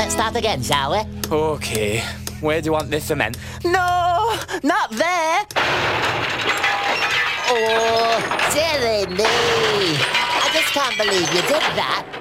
Let's start again, shall we? OK. Where do you want the cement? No, not there. Oh, silly me. I just can't believe you did that.